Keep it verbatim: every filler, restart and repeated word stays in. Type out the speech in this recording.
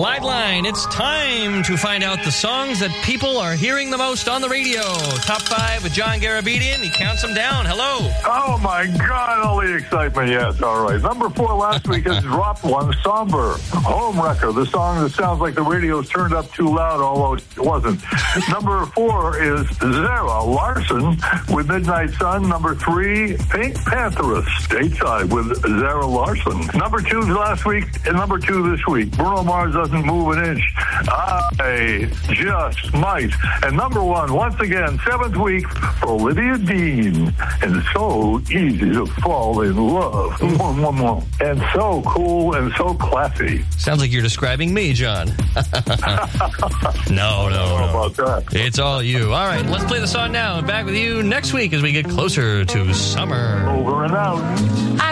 Glide Line, it's time to find out the songs that people are hearing the most on the radio. Top five with John Garabedian. He counts them down. Hello. Oh, my God, all the excitement. Yes, all right. Number four last week has dropped one, Somber. Homewrecker, the song that sounds like the radio's turned up too loud, although it wasn't. Number four is Zara Larson with Midnight Sun. Number three, Pink Pantheress, stateside with Zara Larson. Number two last week and number two this week. Bruno Mars doesn't move an inch. I just might. And number one, once again, seventh week for Olivia Dean. And so easy to fall in love. And so cool and so classy. Sounds like you're describing me, John. no, no, no. About that. It's all you. All right, let's play the song now. And back with you next week as we get closer to summer. Over and out. I